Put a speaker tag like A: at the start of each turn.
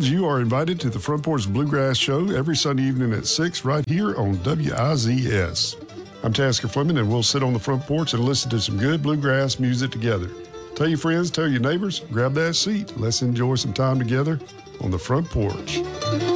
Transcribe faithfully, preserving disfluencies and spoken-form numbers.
A: friends, you are invited to the Front Porch Bluegrass Show every Sunday evening at six right here on W I Z S. I'm Tasker Fleming, and we'll sit on the front porch and listen to some good bluegrass music together. Tell your friends, tell your neighbors, grab that seat. Let's enjoy some time together on the front porch.